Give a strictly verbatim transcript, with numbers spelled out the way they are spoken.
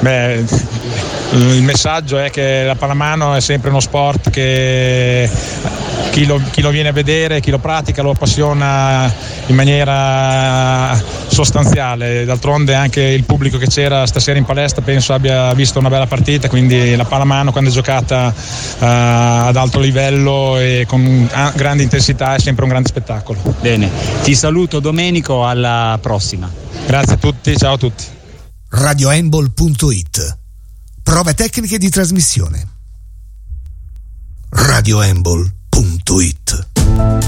Beh, il messaggio è che la pallamano è sempre uno sport che chi lo, chi lo viene a vedere, chi lo pratica lo appassiona in maniera sostanziale. D'altronde anche il pubblico che c'era stasera in palestra penso abbia visto una bella partita, quindi la pallamano quando è giocata uh, ad alto livello e con grande intensità è sempre un grande spettacolo. Bene, ti saluto Domenico, alla prossima. Grazie a tutti, ciao a tutti. radio handball punto it. Prove tecniche di trasmissione. radio handball punto it